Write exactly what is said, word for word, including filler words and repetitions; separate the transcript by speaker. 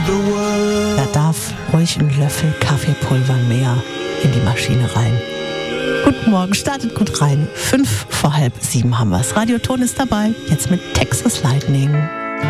Speaker 1: Da darf ruhig ein Löffel Kaffeepulver mehr in die Maschine rein. Guten Morgen, startet gut rein. Fünf vor halb sieben haben wir es. Radioton ist dabei, jetzt mit Texas Lightning.